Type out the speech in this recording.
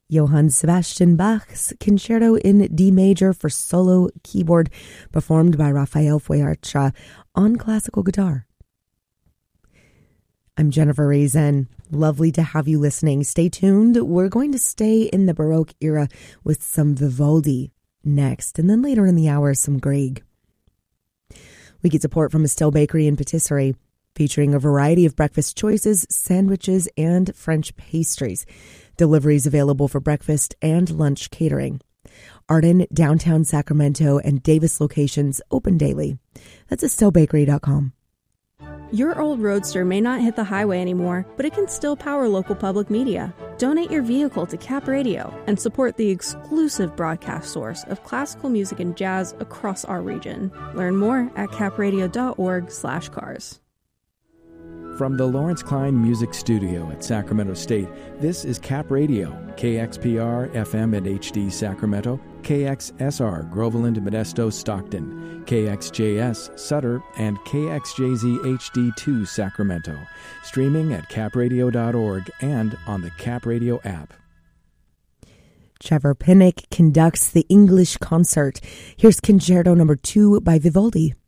Johann Sebastian Bach's Concerto in D major for solo keyboard, performed by Rafael Feuercha on classical guitar. I'm Jennifer Raisin. Lovely to have you listening. Stay tuned. We're going to stay in the Baroque era with some Vivaldi next, and then later in the hour, some Grieg. We get support from Estelle Bakery and Patisserie, featuring a variety of breakfast choices, sandwiches, and French pastries. Deliveries available for breakfast and lunch catering. Arden, downtown Sacramento, and Davis locations open daily. That's EstelleBakery.com. Your old Roadster may not hit the highway anymore, but it can still power local public media. Donate your vehicle to Cap Radio and support the exclusive broadcast source of classical music and jazz across our region. Learn more at capradio.org/cars. From the Lawrence Klein Music Studio at Sacramento State, this is Cap Radio, KXPR FM and HD Sacramento, KXSR Groveland, Modesto, Stockton, KXJS Sutter, and KXJZ HD2 Sacramento. Streaming at capradio.org and on the Cap Radio app. Trevor Pinnock conducts the English concert. Here's Concerto No. 2 by Vivaldi.